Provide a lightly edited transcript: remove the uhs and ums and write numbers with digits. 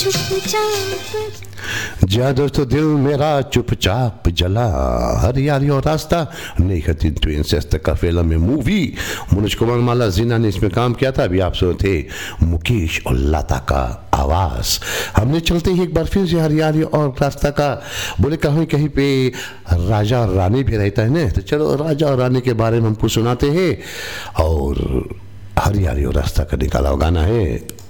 जा दोस्तों, दिल मेरा चुपचाप जला, हरियाली और रास्ता, नई खतीन ट्विन सिस्टर का फिल्म में मूवी। मनोज कुमार माला जीना ने इसमें काम किया था। अभी आप सुन थे मुकेश और लता का आवाज। हमने चलते ही एक बार फिर से हरियाली और रास्ता का बोले, कहीं पे राजा और रानी भी रहता है ना, तो चलो राजा और रानी के बारे में हमको सुनाते हैं। और हरियाली और रास्ता का निकाला गाना है